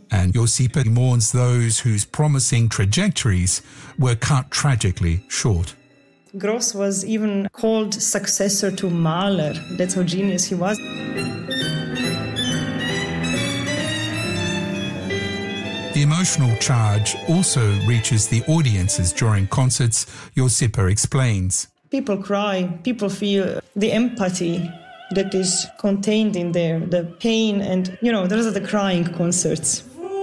And Josipa mourns those whose promising trajectories were cut tragically short. Gross was even called successor to Mahler. That's how genius he was. The emotional charge also reaches the audiences during concerts, Josipa explains. People cry, people feel the empathy that is contained in there, the pain, and, those are the crying concerts.